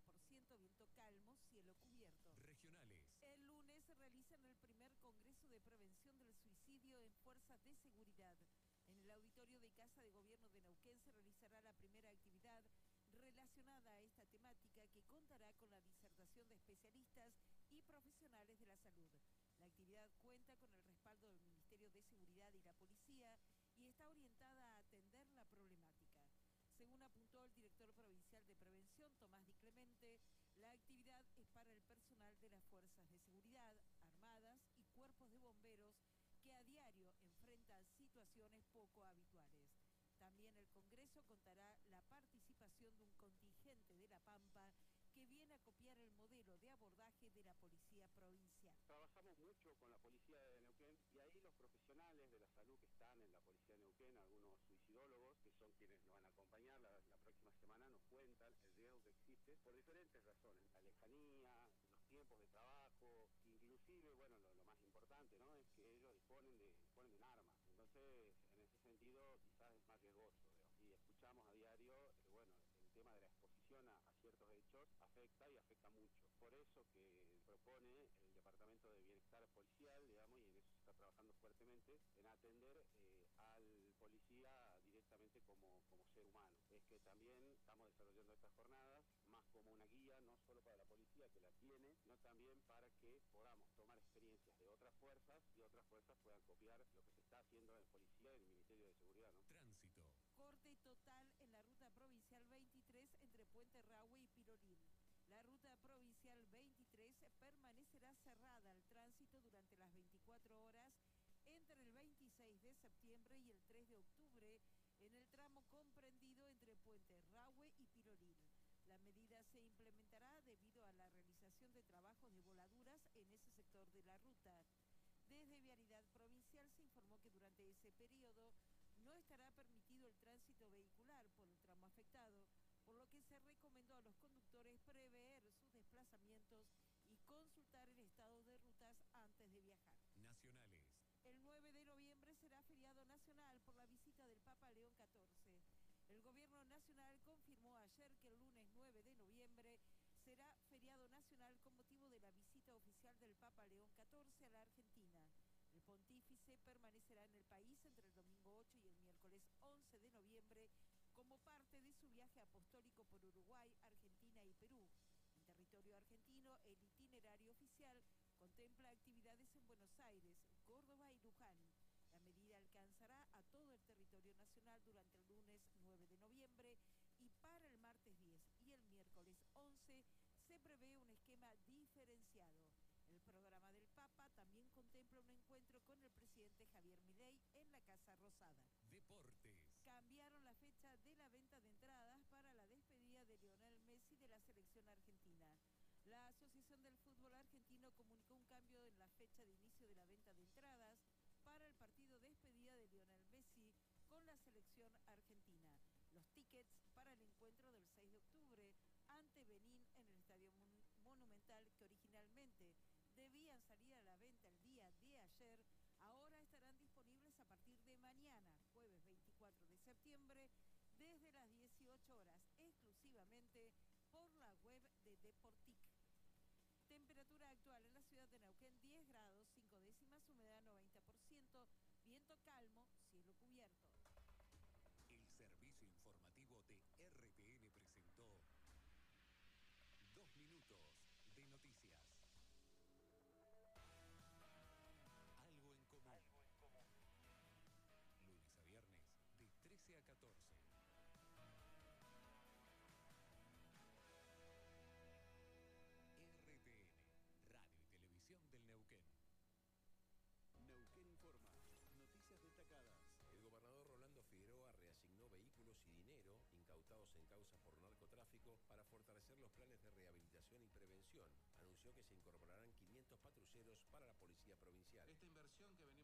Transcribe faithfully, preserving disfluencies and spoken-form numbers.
por ciento, viento calmo, cielo cubierto. Regionales. El lunes se realiza el primer Congreso de Prevención del Suicidio en Fuerzas de Seguridad. En el auditorio de Casa de Gobierno de Neuquén se realizará la primera actividad relacionada a esta temática, que contará con la disertación de especialistas y profesionales de la salud. La actividad cuenta con el respaldo del Ministerio de Seguridad y la Policía y está orientada a atender la problemática. Según apuntó el director provincial de Prevención, Tomás Di Clemente, la actividad es para el personal de las fuerzas de seguridad, armadas y cuerpos de bomberos que a diario enfrentan situaciones poco habituales. También el Congreso contará la participación de un contingente de La Pampa que viene a copiar el modelo de abordaje de la Policía Provincial. Trabajamos mucho con la Policía de Neuquén y ahí los profesionales de la salud que están en la Policía de Neuquén, algunos suicidólogos, que son quienes nos van a acompañar la, la próxima semana, nos cuentan el riesgo que existe por diferentes razones. La lejanía, los tiempos de trabajo, inclusive, bueno, lo, lo más importante, ¿no?, es que ellos disponen de, disponen de un arma. Entonces, en ese sentido, quizás es más riesgoso, digamos. Y escuchamos a diario, eh, bueno, el tema de la exposición a, a ciertos hechos afecta y afecta mucho. Por eso que propone el Departamento de Bienestar Policial, digamos, y en eso se está trabajando fuertemente, en atender eh, al policía directamente como, como ser humano. Es que también estamos desarrollando estas jornadas más como una guía, no solo para la policía, que la tiene, sino también para que podamos tomar experiencias de otras fuerzas y otras fuerzas puedan copiar lo que se está haciendo en policía y en el Ministerio de Seguridad, ¿no? Tránsito. Corte total en la ruta provincial veintitrés entre Puente Rahue y Pirolín. La ruta provincial veintitrés permanecerá cerrada al tránsito durante las veinticuatro horas entre el veintiséis de septiembre y el tres de octubre en el tramo comprendido entre Puente Rahue y Pirolín. La medida se implementará debido a la realización de trabajos de voladuras en ese sector de la ruta. Desde Vialidad Provincial se informó que durante ese periodo no estará permitido el tránsito vehicular por el tramo afectado, por lo que se recomendó a los conductores prever sus desplazamientos y consultar el estado de rutas antes de viajar. Nacionales. El nueve de noviembre será feriado nacional por la visita del Papa León catorce. El gobierno nacional confirmó ayer que el lunes nueve de noviembre será feriado nacional con motivo de la visita oficial del Papa León catorce a la Argentina. El pontífice permanecerá en el país entre el domingo ocho y el miércoles once de noviembre como parte de su viaje apostólico por Uruguay, Argentina y Perú. En territorio argentino, el itinerario oficial contempla actividades en Buenos Aires, Córdoba y Luján. La medida alcanzará a todo el territorio nacional durante el lunes nueve de noviembre y para el martes diez y el miércoles once se prevé un esquema diferenciado. El programa del Papa también contempla un encuentro con el presidente Javier Milei en la Casa Rosada. Deportes. Cambiaron la fecha de la venta de entradas para la despedida de Lionel Messi de la selección argentina. La Asociación del Fútbol Argentino comunicó un cambio en la fecha de inicio de la venta de entradas para el partido de despedida de Lionel Messi con la selección argentina. Los tickets para el encuentro del seis de octubre ante Benín en el Estadio Monumental, que originalmente debían salir a la venta el día de ayer, ahora estarán disponibles a partir de mañana, jueves veinticuatro de septiembre, desde las dieciocho horas, exclusivamente por la web de Deportic. Temperatura actual en la ciudad de Neuquén, diez grados, cinco décimas, humedad noventa por ciento, viento calmo, cielo cubierto. El servicio informativo de R T N presentó Dos Minutos de Noticias. Algo en común. Algo en común. Lunes a viernes, de trece a catorce. R T N, Radio y Televisión del Neuquén. Neuquén Informa. Noticias destacadas. El gobernador Rolando Figueroa reasignó vehículos y dinero incautados en causas por narcotráfico para fortalecer los planes de rehabilitación y prevención. Anunció que se incorporarán quinientos patrulleros para la Policía Provincial. Esta inversión que venía